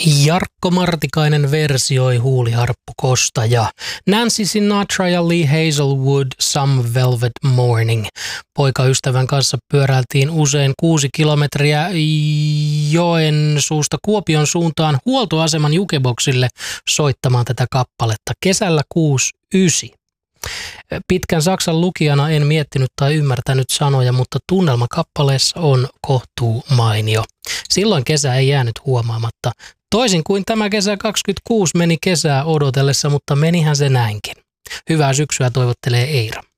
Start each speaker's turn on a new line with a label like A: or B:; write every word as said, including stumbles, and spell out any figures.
A: Jarkko Martikainen versioi Huuliharppu Kosta ja Nancy Sinatra ja Lee Hazelwood Some Velvet Morning. Poikaystävän kanssa pyöräiltiin usein kuusi kilometriä Joensuusta Kuopion suuntaan huoltoaseman jukeboksille soittamaan tätä kappaletta kesällä kuusikymmentäyhdeksän. Pitkän saksan lukijana en miettinyt tai ymmärtänyt sanoja, mutta tunnelma kappaleessa on kohtuu mainio. Silloin kesä ei jäänyt huomaamatta. Toisin kuin tämä kesä kaksikymmentäkuusi meni kesää odotellessa, mutta menihän se näinkin. Hyvää syksyä toivottelee Eira.